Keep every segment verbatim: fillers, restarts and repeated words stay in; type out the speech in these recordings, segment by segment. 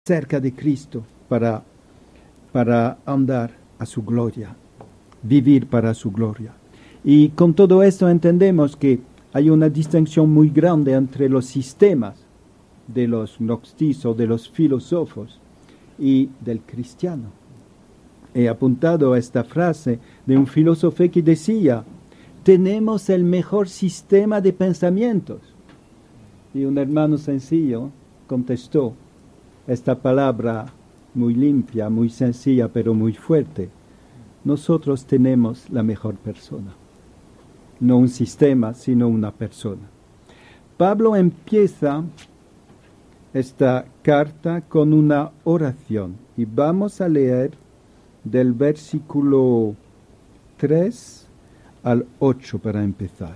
cerca de Cristo para, para andar a su gloria, vivir para su gloria. Y con todo esto entendemos que hay una distinción muy grande entre los sistemas de los gnosticistas, de los filósofos y del cristiano. He apuntado a esta frase de un filósofo que decía: tenemos el mejor sistema de pensamientos. Y un hermano sencillo contestó esta palabra muy limpia, muy sencilla, pero muy fuerte: nosotros tenemos la mejor persona. No un sistema, sino una persona. Pablo empieza esta carta con una oración y vamos a leer del versículo tres al ocho para empezar.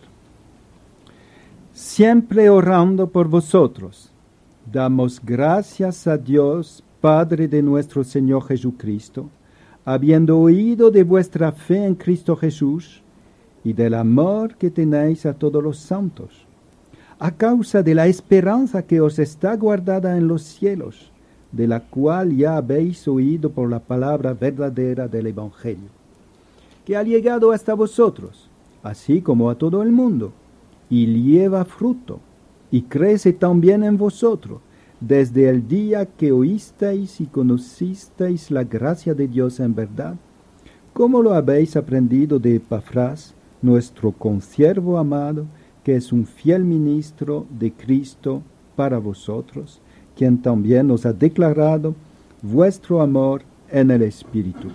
Siempre orando por vosotros, damos gracias a Dios, Padre de nuestro Señor Jesucristo, habiendo oído de vuestra fe en Cristo Jesús y del amor que tenéis a todos los santos, a causa de la esperanza que os está guardada en los cielos, de la cual ya habéis oído por la palabra verdadera del Evangelio, que ha llegado hasta vosotros, así como a todo el mundo, y lleva fruto, y crece también en vosotros, desde el día que oísteis y conocisteis la gracia de Dios en verdad, como lo habéis aprendido de Epafras, nuestro consiervo amado, que es un fiel ministro de Cristo para vosotros, quien también os ha declarado vuestro amor en el Espíritu.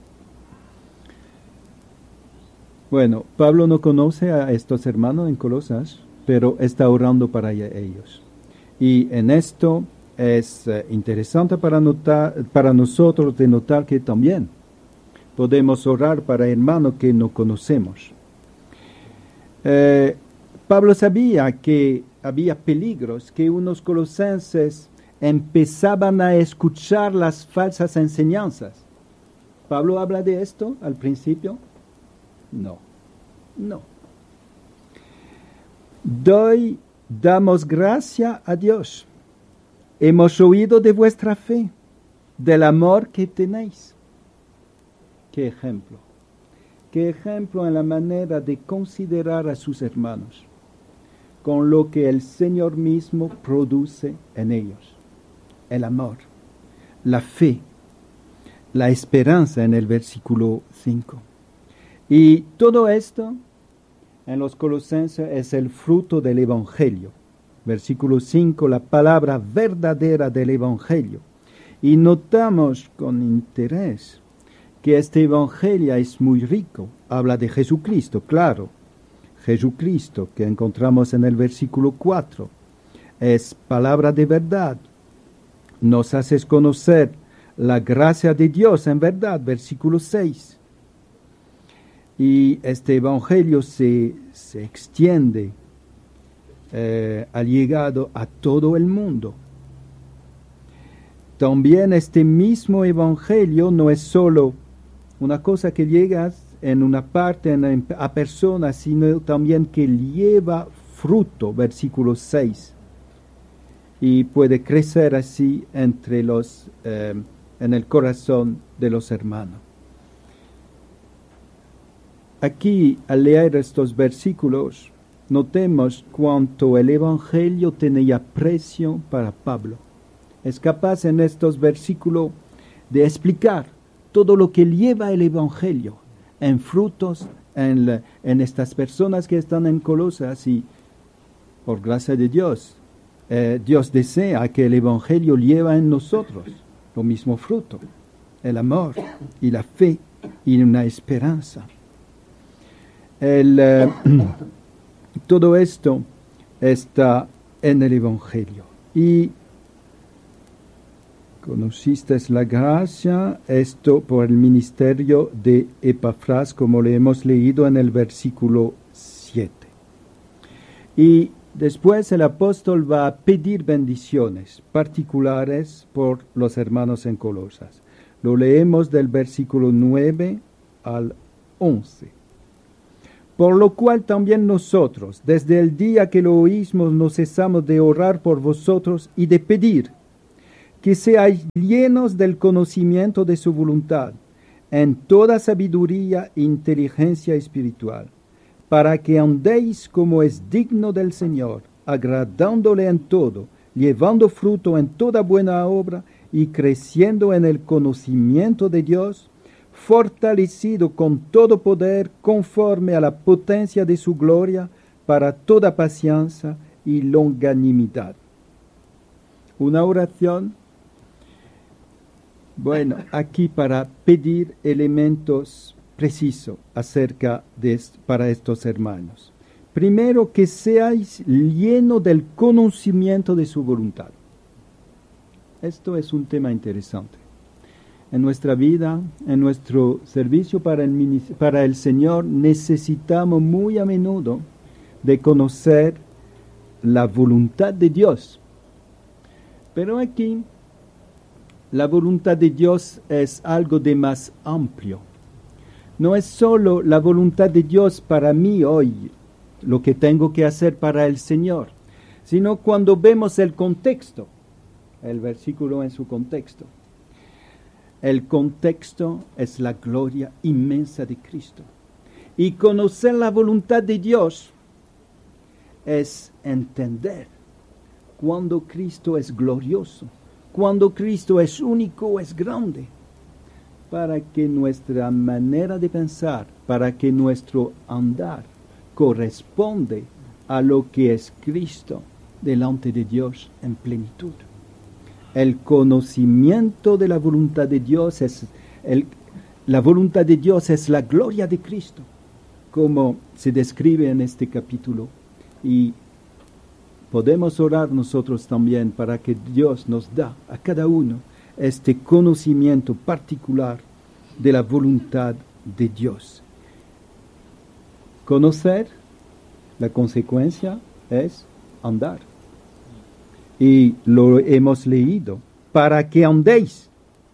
Bueno, Pablo no conoce a estos hermanos en Colosas, pero está orando para ellos. Y en esto es eh, interesante para, notar, para nosotros de notar que también podemos orar para hermanos que no conocemos. Eh, Pablo sabía que había peligros, que unos colosenses empezaban a escuchar las falsas enseñanzas. ¿Pablo habla de esto al principio? No, no. Doy, damos gracia a Dios. Hemos oído de vuestra fe, del amor que tenéis. ¿Qué ejemplo? ¿Qué ejemplo en la manera de considerar a sus hermanos, con lo que el Señor mismo produce en ellos? El amor, la fe, la esperanza en el versículo cinco. Y todo esto en los Colosenses es el fruto del Evangelio. Versículo cinco, la palabra verdadera del Evangelio. Y notamos con interés que este Evangelio es muy rico. Habla de Jesucristo, claro. Jesucristo, que encontramos en el versículo cuatro, es palabra de verdad. Nos haces conocer la gracia de Dios en verdad, versículo seis. Y este Evangelio se, se extiende, eh, ha llegado a todo el mundo. También este mismo Evangelio no es solo una cosa que llega en una parte en, a personas, sino también que lleva fruto, versículo seis. Y puede crecer así entre los, eh, en el corazón de los hermanos. Aquí, al leer estos versículos, notemos cuánto el Evangelio tenía precio para Pablo. Es capaz en estos versículos de explicar todo lo que lleva el Evangelio en frutos, en, la, en estas personas que están en Colosas, y por gracia de Dios, eh, Dios desea que el Evangelio lleva en nosotros lo mismo fruto, el amor y la fe y una esperanza. El, eh, todo esto está en el Evangelio. Y conociste la gracia, esto por el ministerio de Epafras, como le hemos leído en el versículo siete. Y después el apóstol va a pedir bendiciones particulares por los hermanos en Colosas. Lo leemos del versículo nueve al once. Por lo cual también nosotros, desde el día que lo oímos, no cesamos de orar por vosotros y de pedir que seáis llenos del conocimiento de su voluntad, en toda sabiduría e inteligencia espiritual, para que andéis como es digno del Señor, agradándole en todo, llevando fruto en toda buena obra y creciendo en el conocimiento de Dios, fortalecido con todo poder conforme a la potencia de su gloria, para toda paciencia y longanimidad. Una oración, bueno, aquí para pedir elementos precisos acerca de esto, para estos hermanos. Primero, que seáis llenos del conocimiento de su voluntad. Esto es un tema interesante. En nuestra vida, en nuestro servicio para el, para el Señor, necesitamos muy a menudo de conocer la voluntad de Dios. Pero aquí, la voluntad de Dios es algo de más amplio. No es solo la voluntad de Dios para mí hoy, lo que tengo que hacer para el Señor, sino cuando vemos el contexto, el versículo en su contexto. El contexto es la gloria inmensa de Cristo. Y conocer la voluntad de Dios es entender cuando Cristo es glorioso, cuando Cristo es único, es grande, para que nuestra manera de pensar, para que nuestro andar corresponde a lo que es Cristo delante de Dios en plenitud. El conocimiento de la voluntad de Dios es el, la voluntad de Dios es la gloria de Cristo, como se describe en este capítulo. Y podemos orar nosotros también para que Dios nos da a cada uno este conocimiento particular de la voluntad de Dios. Conocer, la consecuencia es andar. Y lo hemos leído, para que andéis.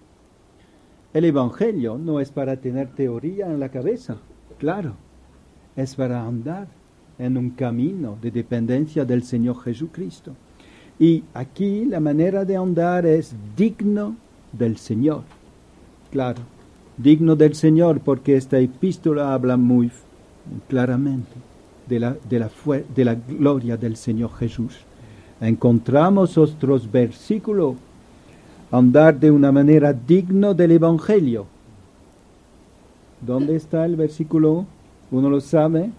El Evangelio no es para tener teoría en la cabeza, claro, es para andar en un camino de dependencia del Señor Jesucristo. Y aquí la manera de andar es digno del Señor. Claro, digno del Señor, porque esta epístola habla muy claramente de la, de la, de la gloria del Señor Jesús. Encontramos otros versículos, andar de una manera digno del Evangelio. ¿Dónde está el versículo? ¿Uno lo sabe?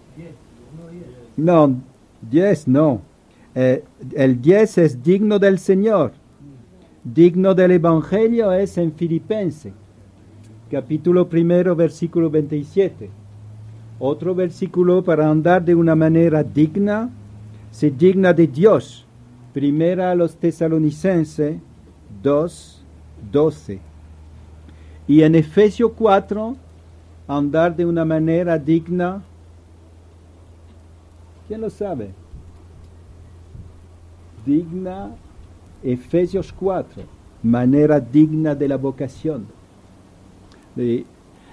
No, diez no. Eh, el diez es digno del Señor. Digno del Evangelio es en Filipenses, capítulo primero, versículo veintisiete. Otro versículo para andar de una manera digna, se digna de Dios. Primera a los Tesalonicenses dos, doce. Y en Efesios cuatro, andar de una manera digna. ¿Quién lo sabe? Digna, Efesios cuatro, manera digna de la vocación. De,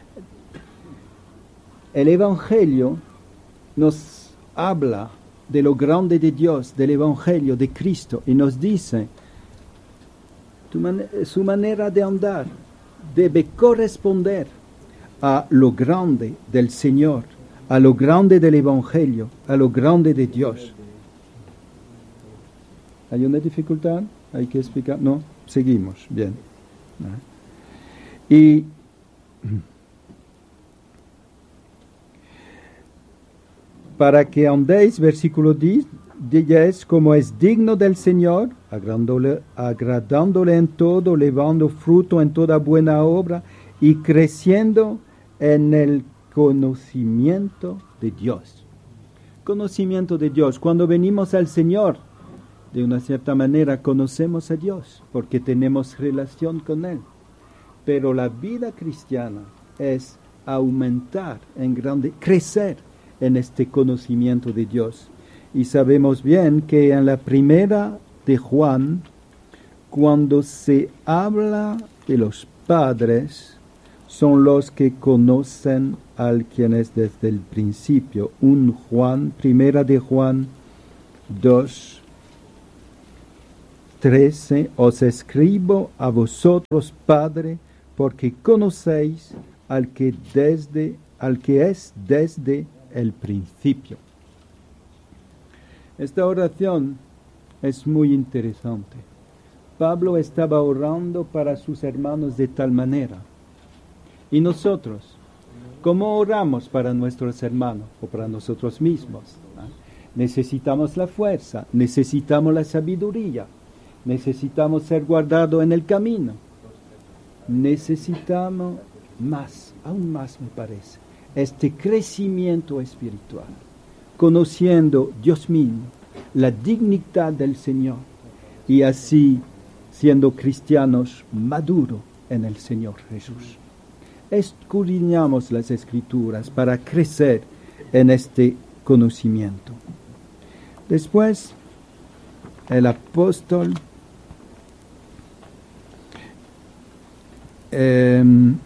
el Evangelio nos habla de lo grande de Dios, del Evangelio de Cristo, y nos dice, tu man- su manera de andar debe corresponder a lo grande del Señor, a lo grande del Evangelio, a lo grande de Dios. ¿Hay una dificultad? ¿Hay que explicar? No, seguimos, bien. Y para que andéis, versículo diez, como es digno del Señor, agradándole, agradándole en todo, llevando fruto en toda buena obra y creciendo en el conocimiento de Dios. Conocimiento de Dios. Cuando venimos al Señor, de una cierta manera conocemos a Dios, porque tenemos relación con Él. Pero la vida cristiana es aumentar en grande, crecer en este conocimiento de Dios. Y sabemos bien que en la primera de Juan, cuando se habla de los padres, son los que conocen al quien es desde el principio. Un Juan, primera de Juan dos, trece, os escribo a vosotros, Padre, porque conocéis al que, desde, al que es desde el principio. Esta oración es muy interesante. Pablo estaba orando para sus hermanos de tal manera. ¿Y nosotros? ¿Cómo oramos para nuestros hermanos o para nosotros mismos? ¿Ah? Necesitamos la fuerza, necesitamos la sabiduría, necesitamos ser guardados en el camino. Necesitamos más, aún más me parece, este crecimiento espiritual, conociendo Dios mismo, la dignidad del Señor, y así siendo cristianos maduros en el Señor Jesús. Escudriñamos las Escrituras para crecer en este conocimiento. Después, el apóstol eh,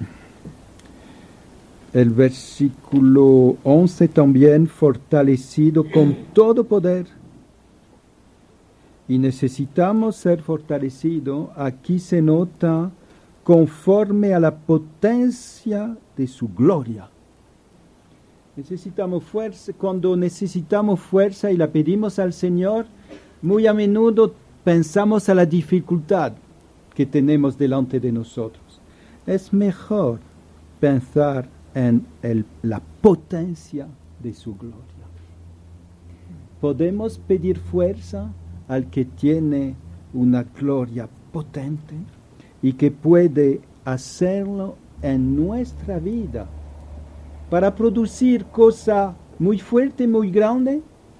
el versículo once también, fortalecido con todo poder. Y necesitamos ser fortalecidos. Aquí se nota conforme a la potencia de su gloria. Necesitamos fuerza. Cuando necesitamos fuerza y la pedimos al Señor, muy a menudo pensamos a la dificultad que tenemos delante de nosotros. Es mejor pensar en el, la potencia de su gloria. Podemos pedir fuerza al que tiene una gloria potente y que puede hacerlo en nuestra vida para producir cosa muy fuerte, muy grande.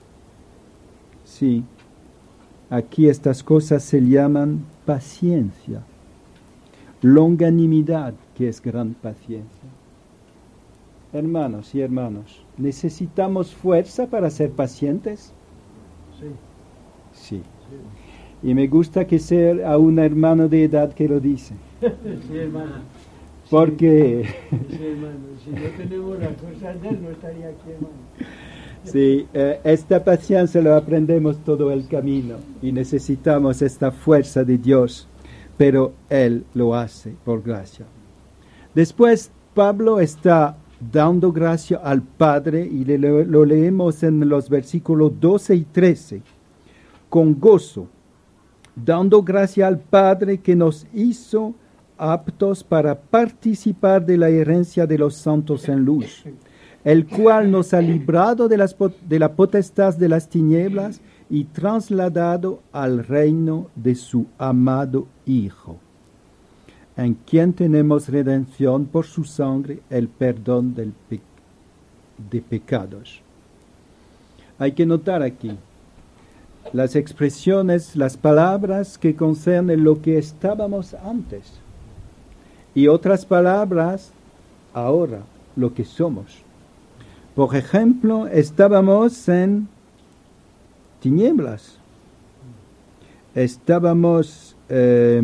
Sí, aquí estas cosas se llaman paciencia, longanimidad, que es gran paciencia. Hermanos y hermanos, ¿necesitamos fuerza para ser pacientes? Sí. Sí. Y me gusta que sea a un hermano de edad que lo dice. Sí, hermano. Porque... Sí, hermano. Si no tenemos las cosas de él, no estaría aquí, hermano. Sí, eh, esta paciencia lo aprendemos todo el camino y necesitamos esta fuerza de Dios, pero Él lo hace por gracia. Después, Pablo está dando gracia al Padre y le, lo, lo leemos en los versículos doce y trece. Con gozo, dando gracia al Padre que nos hizo aptos para participar de la herencia de los santos en luz, el cual nos ha librado de, las, de la potestad de las tinieblas y trasladado al reino de su amado Hijo, en quien tenemos redención por su sangre, el perdón del pe- de pecados. Hay que notar aquí las expresiones, las palabras que concernen lo que estábamos antes y otras palabras ahora, lo que somos. Por ejemplo, estábamos en tinieblas, estábamos, eh,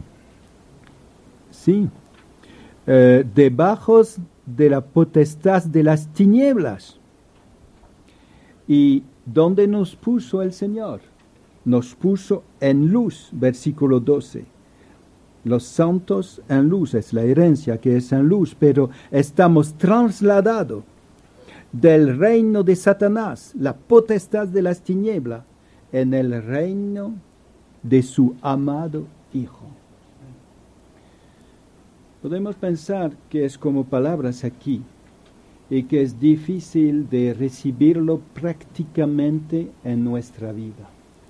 sí, eh, debajo de la potestad de las tinieblas. ¿Y dónde nos puso el Señor? Nos puso en luz, versículo doce. Los santos en luz, es la herencia que es en luz, pero estamos trasladados del reino de Satanás, la potestad de las tinieblas, en el reino de su amado Hijo. Podemos pensar que es como palabras aquí y que es difícil de recibirlo prácticamente en nuestra vida.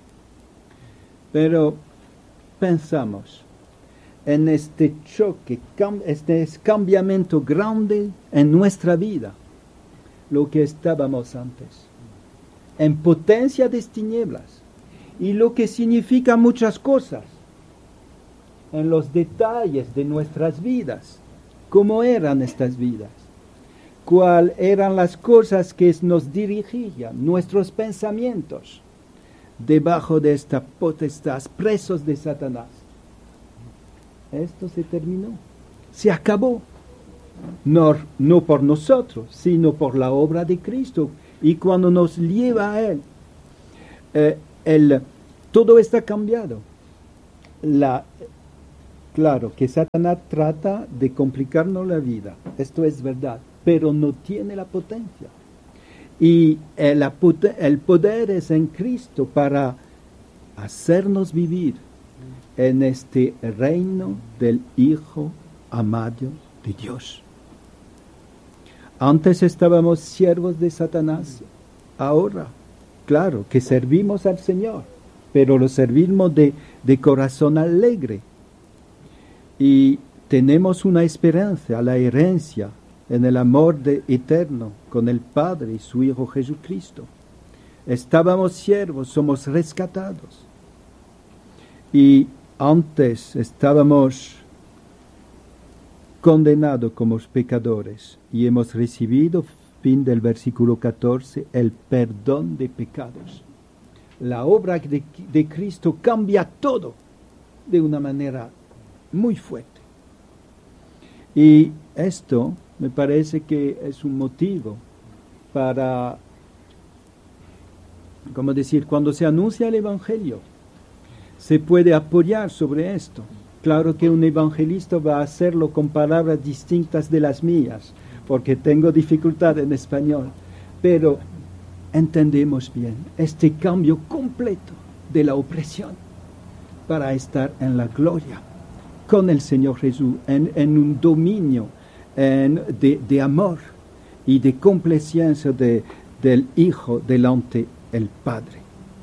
Pero pensamos en este choque, este cambiamiento grande en nuestra vida, lo que estábamos antes, en potencia de tinieblas, y lo que significa muchas cosas, en los detalles de nuestras vidas, cómo eran estas vidas, cuáles eran las cosas que nos dirigían, nuestros pensamientos, debajo de esta potestad, presos de Satanás. Esto se terminó, se acabó. No, no por nosotros, sino por la obra de Cristo. Y cuando nos lleva a Él, eh, el, todo está cambiado. la, claro, que Satanás trata de complicarnos la vida, esto es verdad, pero no tiene la potencia. Y el, el poder es en Cristo para hacernos vivir en este reino del Hijo amado de Dios. Antes estábamos siervos de Satanás, ahora, claro, que servimos al Señor, pero lo servimos de, de corazón alegre. Y tenemos una esperanza, la herencia, en el amor de, eterno con el Padre y su Hijo Jesucristo. Estábamos siervos, somos rescatados. Y antes estábamos condenados como pecadores y hemos recibido, fin del versículo catorce, el perdón de pecados. La obra de, de Cristo cambia todo de una manera muy fuerte. Y esto me parece que es un motivo para, como decir, cuando se anuncia el Evangelio, se puede apoyar sobre esto. Claro que un evangelista va a hacerlo con palabras distintas de las mías, porque tengo dificultad en español, pero entendemos bien este cambio completo de la opresión para estar en la gloria con el Señor Jesús, en, en un dominio en, de, de amor y de complacencia de, del Hijo delante del Padre.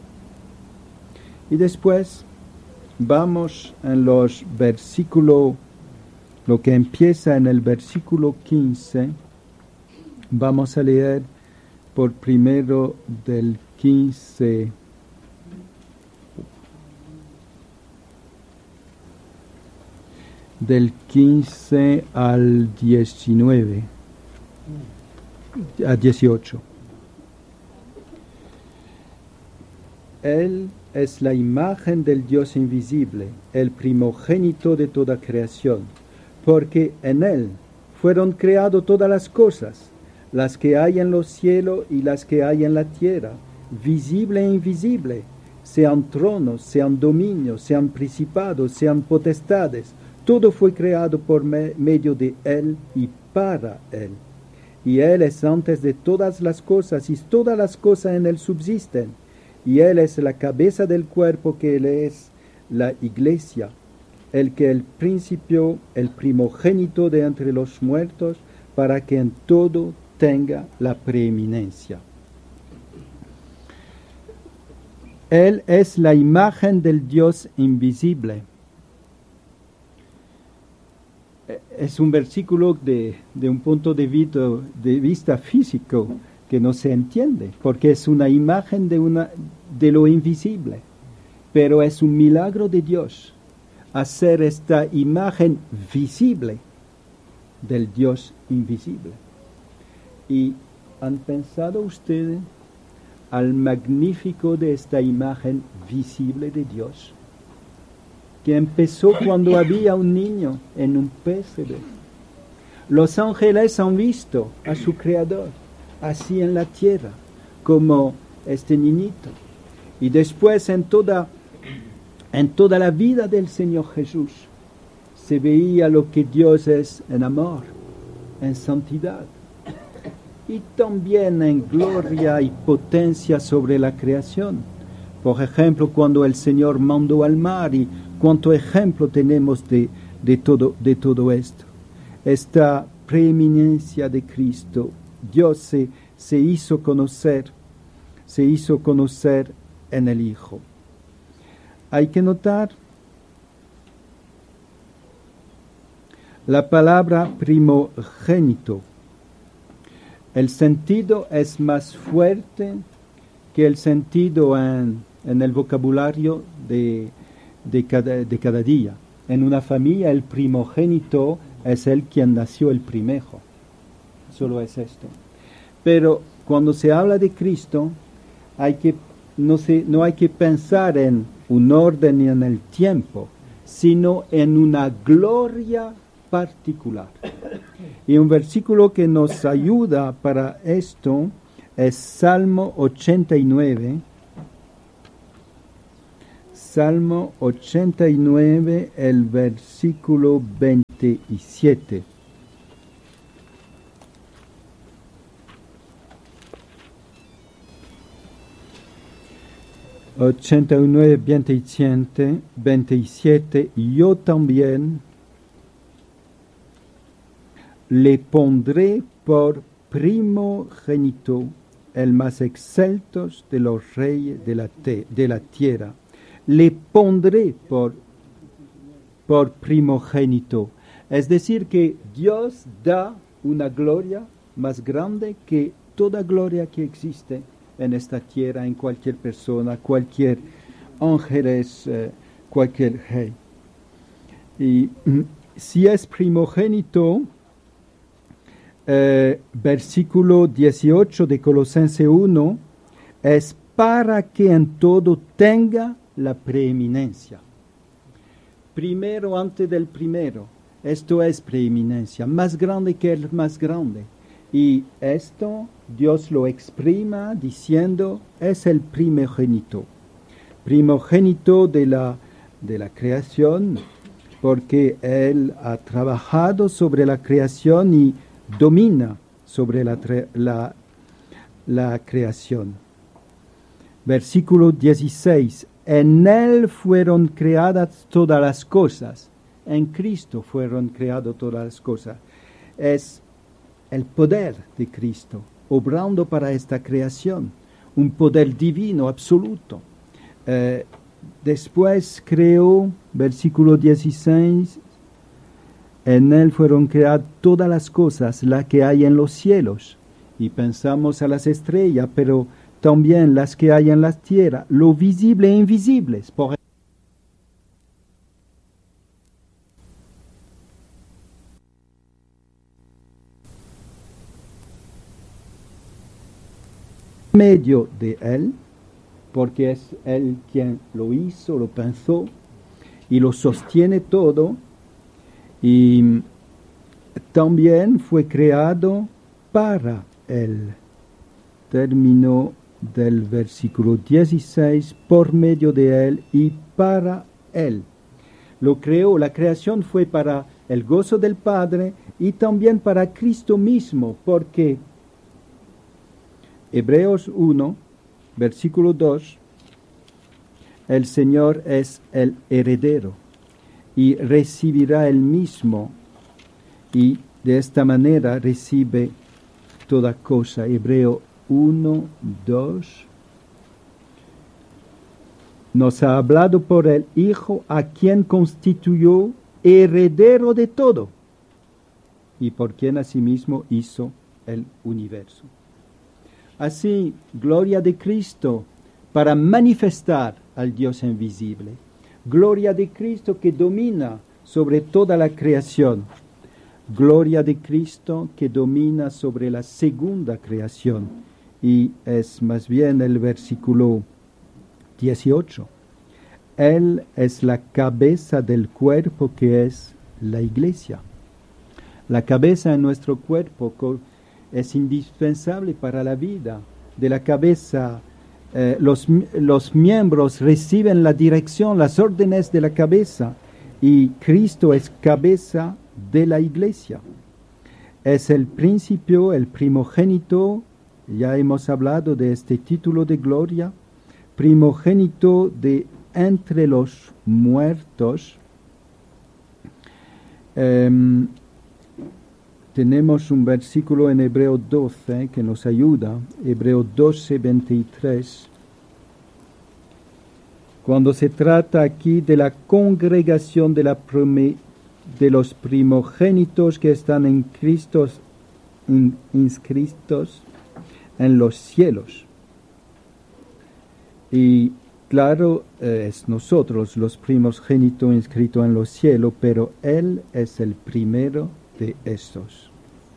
Y después vamos en los versículos, lo que empieza en el versículo quince, vamos a leer por primero del quince. Del quince al diecinueve, a dieciocho. Él es la imagen del Dios invisible, el primogénito de toda creación, porque en Él fueron creadas todas las cosas, las que hay en los cielos y las que hay en la tierra, visible e invisible, sean tronos, sean dominios, sean principados, sean potestades. Todo fue creado por me- medio de Él y para Él. Y Él es antes de todas las cosas, y todas las cosas en Él subsisten. Y Él es la cabeza del cuerpo, que Él es la iglesia, el que el principio, el primogénito de entre los muertos, para que en todo tenga la preeminencia. Él es la imagen del Dios invisible. Es un versículo de, de un punto de vista, de vista físico que no se entiende, porque es una imagen de, una, de lo invisible. Pero es un milagro de Dios hacer esta imagen visible del Dios invisible. ¿Y han pensado ustedes al magnífico de esta imagen visible de Dios? Que empezó cuando había un niño en un pesebre. Los ángeles han visto a su Creador así en la tierra, como este niñito. Y después en toda, en toda la vida del Señor Jesús se veía lo que Dios es en amor, en santidad, y también en gloria y potencia sobre la creación. Por ejemplo, cuando el Señor mandó al mar, y cuánto ejemplo tenemos de, de, todo, de todo esto. Esta preeminencia de Cristo, Dios se, se hizo conocer, se hizo conocer en el Hijo. Hay que notar la palabra primogénito. El sentido es más fuerte que el sentido en, en el vocabulario de, de, cada, de cada día. En una familia el primogénito es el quien nació el primejo. Solo es esto. Pero cuando se habla de Cristo, hay que, no, se, no hay que pensar en un orden y en el tiempo, sino en una gloria particular. Y un versículo que nos ayuda para esto es Salmo ochenta y nueve. Salmo ochenta y nueve, el versículo veintisiete. ochenta y nueve, veintisiete, veintisiete, yo también le pondré por primogénito, el más excelto de los reyes de la, te, de la tierra. Le pondré por, por primogénito. Es decir, que Dios da una gloria más grande que toda gloria que existe en esta tierra, en cualquier persona, cualquier ángeles, eh, cualquier rey. Y si es primogénito, eh, versículo dieciocho de Colosenses uno, es para que en todo tenga la preeminencia. Primero antes del primero. Esto es preeminencia, más grande que el más grande. Y esto Dios lo exprima diciendo, es el primogénito. Primogénito de la, de la creación, porque Él ha trabajado sobre la creación y domina sobre la, la, la creación. Versículo dieciséis. En Él fueron creadas todas las cosas. En Cristo fueron creadas todas las cosas. Es el poder de Cristo, obrando para esta creación, un poder divino absoluto. Eh, después creó, versículo dieciséis, en Él fueron creadas todas las cosas, las que hay en los cielos. Y pensamos a las estrellas, pero también las que hay en la tierra, lo visible e invisible. Por medio de Él, porque es Él quien lo hizo, lo pensó y lo sostiene todo, y también fue creado para Él. Término del versículo dieciséis, por medio de Él y para Él. Lo creó, la creación fue para el gozo del Padre y también para Cristo mismo, porque Hebreos uno, versículo dos, el Señor es el heredero y recibirá el mismo, y de esta manera recibe toda cosa. Hebreo uno, dos. Nos ha hablado por el Hijo, a quien constituyó heredero de todo, y por quien asimismo hizo el universo. Así, gloria de Cristo para manifestar al Dios invisible. Gloria de Cristo que domina sobre toda la creación. Gloria de Cristo que domina sobre la segunda creación. Y es más bien el versículo dieciocho. Él es la cabeza del cuerpo que es la iglesia. La cabeza en nuestro cuerpo es indispensable para la vida. De la cabeza, eh, los, los miembros reciben la dirección, las órdenes de la cabeza, y Cristo es cabeza de la iglesia. Es el principio, el primogénito, ya hemos hablado de este título de gloria, primogénito de entre los muertos. Um, Tenemos un versículo en Hebreo doce que nos ayuda, Hebreo doce, veintitrés, cuando se trata aquí de la congregación de, la prome, de los primogénitos que están en Cristo, in, inscritos en los cielos. Y claro, eh, es nosotros los primogénitos inscritos en los cielos, pero Él es el primero de estos.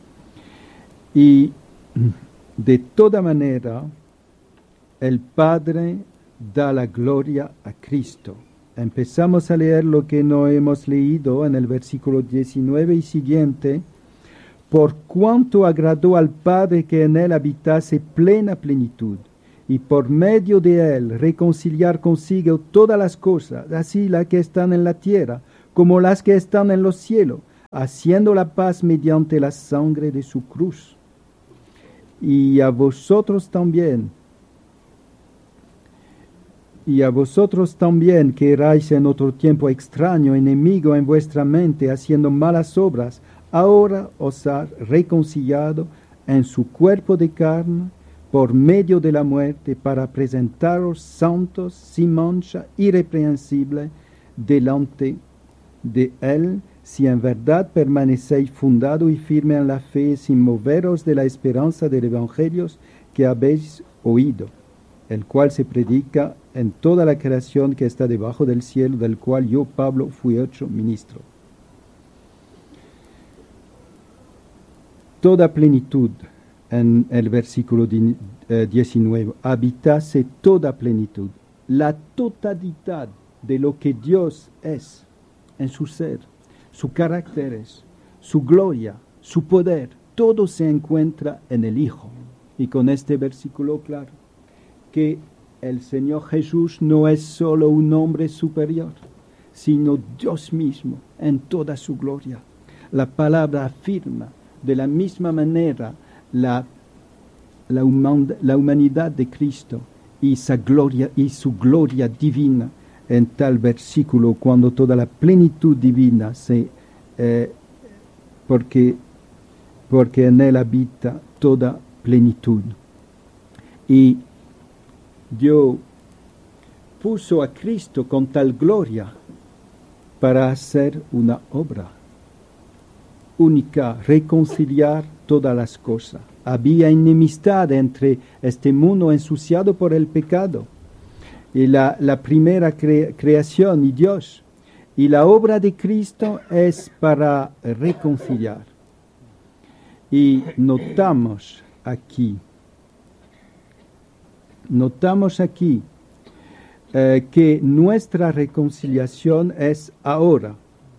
Y de toda manera, el Padre da la gloria a Cristo. Empezamos a leer lo que no hemos leído en el versículo diecinueve y siguiente. Por cuanto agradó al Padre que en él habitase plena plenitud, y por medio de él reconciliar consigo todas las cosas, así las que están en la tierra como las que están en los cielos, haciendo la paz mediante la sangre de su cruz. Y a vosotros también, y a vosotros también que erais en otro tiempo extraño, enemigo en vuestra mente, haciendo malas obras, ahora os ha reconciliado en su cuerpo de carne, por medio de la muerte, para presentaros santos, sin mancha, irreprensibles, delante de él, si en verdad permanecéis fundados y firmes en la fe, sin moveros de la esperanza del Evangelio que habéis oído, el cual se predica en toda la creación que está debajo del cielo, del cual yo, Pablo, fui hecho ministro. Toda plenitud, en el versículo diecinueve, habitase toda plenitud, la totalidad de lo que Dios es en su ser, sus caracteres, su gloria, su poder, todo se encuentra en el Hijo. Y con este versículo claro, que el Señor Jesús no es solo un hombre superior, sino Dios mismo en toda su gloria. La palabra afirma de la misma manera la, la, human, la humanidad de Cristo y, esa gloria, y su gloria divina en tal versículo, cuando toda la plenitud divina se, eh, porque, porque en él habita toda plenitud. Y Dios puso a Cristo con tal gloria para hacer una obra única, reconciliar todas las cosas. Había enemistad entre este mundo ensuciado por el pecado y la, la primera cre, creación y Dios. Y la obra de Cristo es para reconciliar. Y notamos aquí, notamos aquí eh, que nuestra reconciliación es ahora.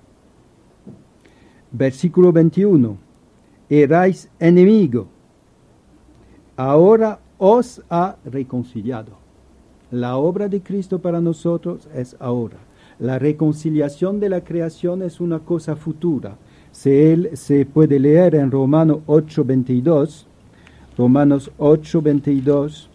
Versículo veintiuno. Erais enemigo, ahora os ha reconciliado. La obra de Cristo para nosotros es ahora. La reconciliación de la creación es una cosa futura. Se, se puede leer en Romanos ocho veintidós. Romanos ocho veintidós.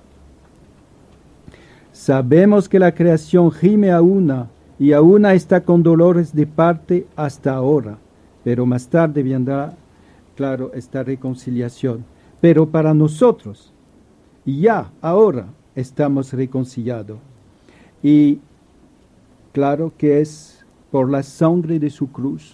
Sabemos que la creación gime a una, y a una está con dolores de parte hasta ahora. Pero más tarde vendrá, claro, esta reconciliación. Pero para nosotros, ya, ahora, estamos reconciliados. Y claro que es por la sangre de su cruz.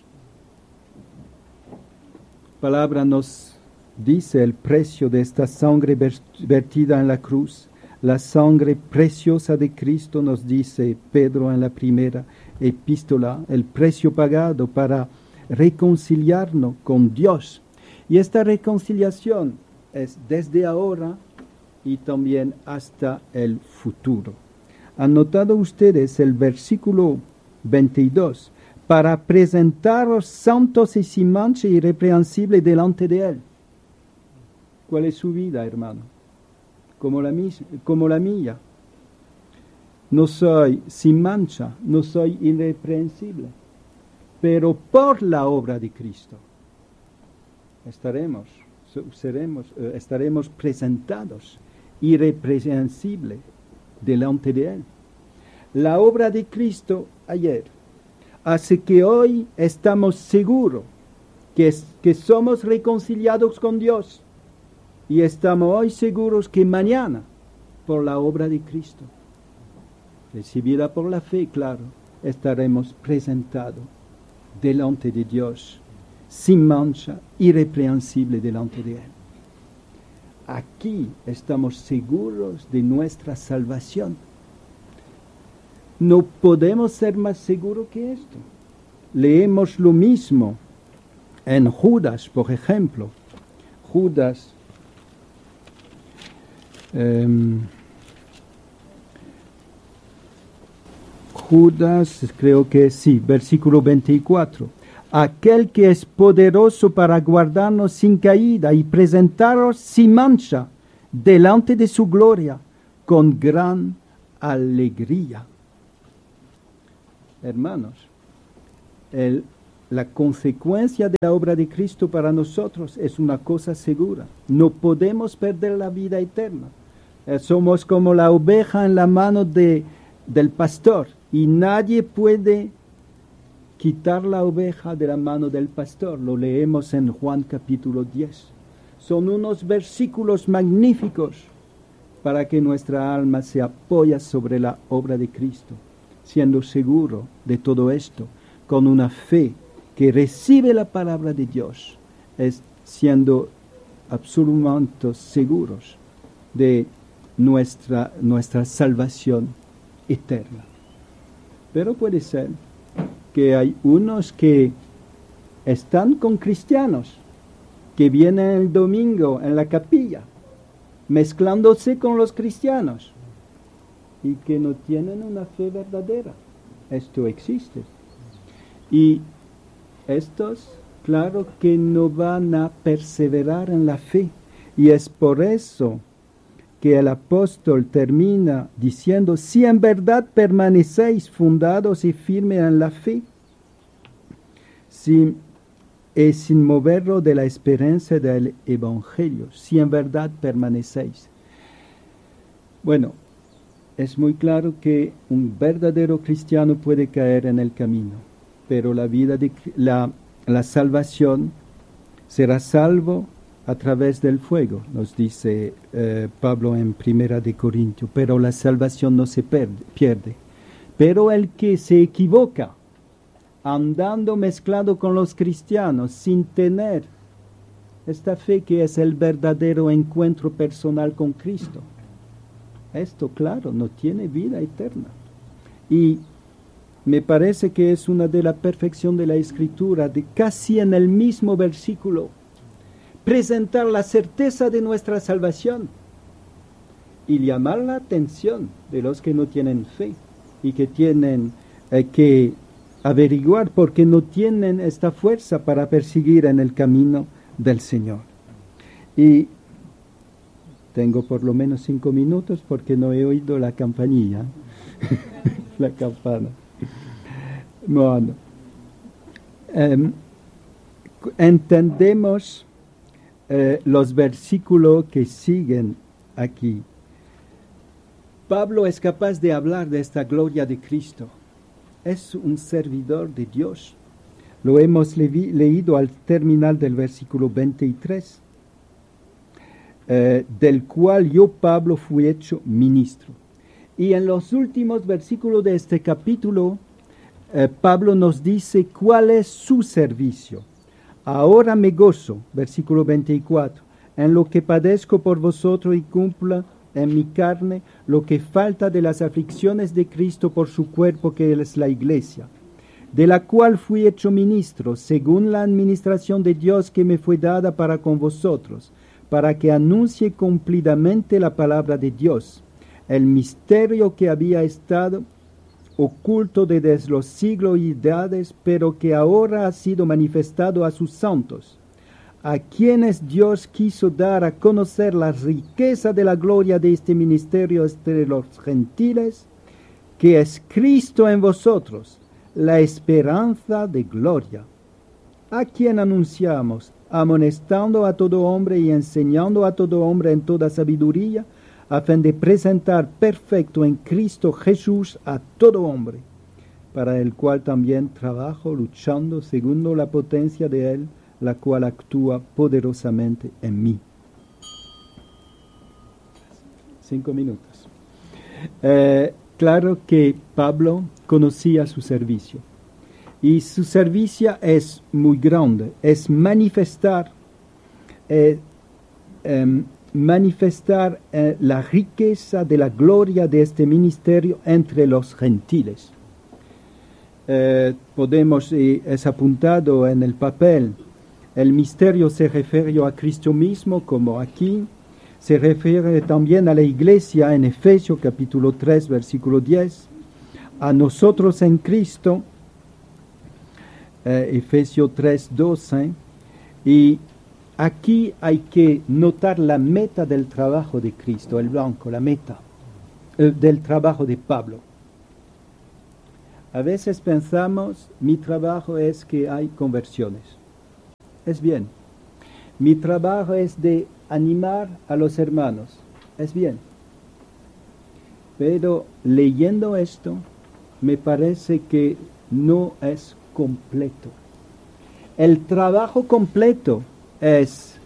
La palabra nos dice el precio de esta sangre vertida en la cruz. La sangre preciosa de Cristo, nos dice Pedro en la primera epístola, el precio pagado para reconciliarnos con Dios. Y esta reconciliación es desde ahora y también hasta el futuro. ¿Han notado ustedes el versículo veintidós? Para presentaros santos y sin mancha y irreprensibles delante de Él. ¿Cuál es su vida, hermano? Como la, como la mía. No soy sin mancha, no soy irreprensible. Pero por la obra de Cristo estaremos, seremos, eh, estaremos presentados irreprensibles delante de Él. La obra de Cristo ayer hace que hoy estamos seguros que, que somos reconciliados con Dios y estamos hoy seguros que mañana, por la obra de Cristo, recibida por la fe, claro, estaremos presentados delante de Dios, sin mancha, irreprensible delante de Él. Aquí estamos seguros de nuestra salvación. No podemos ser más seguros que esto. Leemos lo mismo en Judas, por ejemplo. Judas, eh, Judas, creo que sí, versículo veinticuatro. Aquel que es poderoso para guardarnos sin caída y presentaros sin mancha delante de su gloria con gran alegría. Hermanos, el, la consecuencia de la obra de Cristo para nosotros es una cosa segura. No podemos perder la vida eterna. Eh, somos como la oveja en la mano de, del pastor, y nadie puede quitar la oveja de la mano del pastor. Lo leemos en Juan capítulo diez. Son unos versículos magníficos para que nuestra alma se apoye sobre la obra de Cristo, siendo seguro de todo esto, con una fe que recibe la palabra de Dios, es siendo absolutamente seguros de nuestra, nuestra salvación eterna. Pero puede ser que hay unos que están con cristianos, que vienen el domingo en la capilla, mezclándose con los cristianos, y que no tienen una fe verdadera. Esto existe. Y estos, claro que no van a perseverar en la fe. Y es por eso que el apóstol termina diciendo: si en verdad permanecéis fundados y firmes en la fe, si, y sin moverlo de la esperanza del evangelio, si en verdad permanecéis. Bueno, es muy claro que un verdadero cristiano puede caer en el camino, pero la vida de la, la salvación será salvo a través del fuego, nos dice eh, Pablo en Primera de Corintios, pero la salvación no se pierde, pierde. Pero el que se equivoca, andando mezclado con los cristianos, sin tener esta fe que es el verdadero encuentro personal con Cristo, esto, claro, no tiene vida eterna. Y me parece que es una de la perfección de la Escritura, de casi en el mismo versículo, presentar la certeza de nuestra salvación y llamar la atención de los que no tienen fe y que tienen eh, que averiguar por qué no tienen esta fuerza para perseguir en el camino del Señor. Y tengo por lo menos cinco minutos porque no he oído la campanilla, la campana. Bueno, eh, entendemos eh, los versículos que siguen aquí. Pablo es capaz de hablar de esta gloria de Cristo. Es un servidor de Dios. Lo hemos le leído al terminar del versículo veintitrés. Eh, del cual yo, Pablo, fui hecho ministro. Y en los últimos versículos de este capítulo, eh, Pablo nos dice cuál es su servicio. Ahora me gozo, versículo veinticuatro, en lo que padezco por vosotros y cumpla en mi carne lo que falta de las aflicciones de Cristo por su cuerpo, que es la iglesia, de la cual fui hecho ministro, según la administración de Dios que me fue dada para con vosotros, para que anuncie cumplidamente la palabra de Dios, el misterio que había estado oculto desde los siglos y edades, pero que ahora ha sido manifestado a sus santos, a quienes Dios quiso dar a conocer la riqueza de la gloria de este ministerio entre los gentiles, que es Cristo en vosotros, la esperanza de gloria, a quien anunciamos, amonestando a todo hombre y enseñando a todo hombre en toda sabiduría, a fin de presentar perfecto en Cristo Jesús a todo hombre, para el cual también trabajo luchando según la potencia de Él, la cual actúa poderosamente en mí. Cinco minutos. Eh, claro que Pablo conocía su servicio. Y su servicio es muy grande, es manifestar, eh, eh, manifestar eh, la riqueza de la gloria de este ministerio entre los gentiles. Eh, podemos, eh, es apuntado en el papel, el misterio se refiere a Cristo mismo, como aquí, se refiere también a la iglesia en Efesios capítulo tres, versículo diez, a nosotros en Cristo, Uh, Efesios tres, doce, y aquí hay que notar la meta del trabajo de Cristo, el blanco, la meta. eh, del trabajo de Pablo. A veces pensamos, mi trabajo es que hay conversiones. Es bien. Mi trabajo es de animar a los hermanos. Es bien. Pero leyendo esto, me parece que no es completo. El trabajo completo es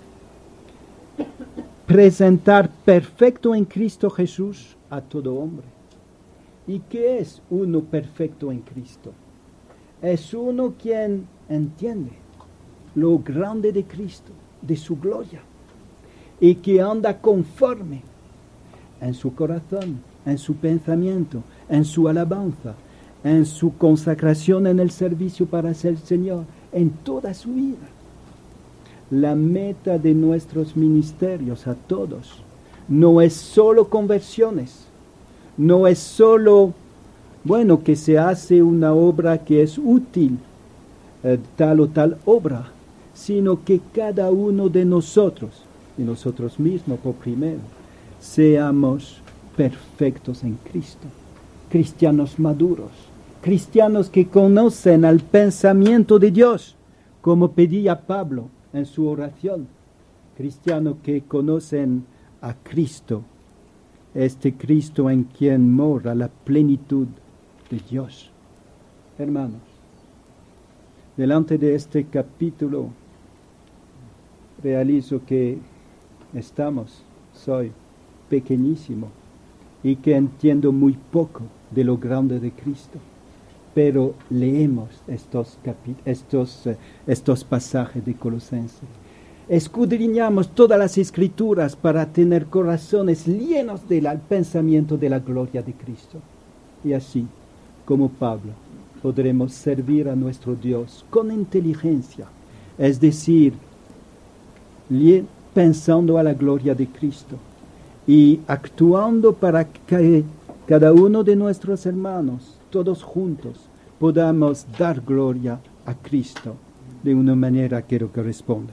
presentar perfecto en Cristo Jesús a todo hombre. ¿Y qué es uno perfecto en Cristo? Es uno quien entiende lo grande de Cristo, de su gloria, y que anda conforme en su corazón, en su pensamiento, en su alabanza, en su consagración en el servicio para el Señor, en toda su vida. La meta de nuestros ministerios a todos no es solo conversiones, no es solo, bueno, que se hace una obra que es útil, eh, tal o tal obra, sino que cada uno de nosotros, y nosotros mismos por primero, seamos perfectos en Cristo, cristianos maduros, cristianos que conocen al pensamiento de Dios, como pedía Pablo en su oración, cristianos que conocen a Cristo, este Cristo en quien mora la plenitud de Dios. Hermanos, delante de este capítulo realizo que estamos, soy pequeñísimo y que entiendo muy poco de lo grande de Cristo, pero leemos estos, capi- estos, eh, estos pasajes de Colosenses. Escudriñamos todas las escrituras para tener corazones llenos del pensamiento de la gloria de Cristo. Y así, como Pablo, podremos servir a nuestro Dios con inteligencia, es decir, pensando a la gloria de Cristo y actuando para que cada uno de nuestros hermanos, todos juntos, podamos dar gloria a Cristo de una manera que lo corresponde.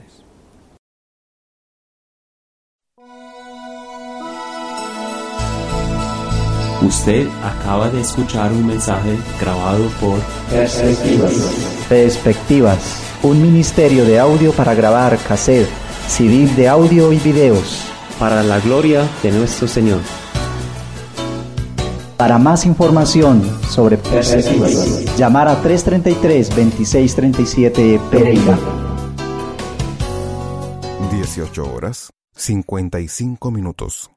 Usted acaba de escuchar un mensaje grabado por Perspectivas. Perspectivas, un ministerio de audio para grabar cassette, C D de audio y videos. para la gloria de nuestro Señor. Para más información sobre Perspectivas, llamar a tres treinta y tres, veintiséis treinta y siete Pereira. dieciocho horas, cincuenta y cinco minutos.